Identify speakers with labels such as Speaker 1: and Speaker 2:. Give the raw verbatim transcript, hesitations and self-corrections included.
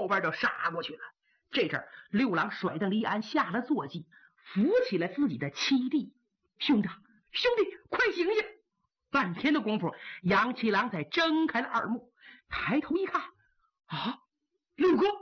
Speaker 1: 边就杀过去了。这阵六郎甩得李安下了坐骑，扶起了自己的七弟。兄弟，兄弟，快醒醒！半天的功夫，杨七郎才睁开了耳目，抬头一看，啊，六哥，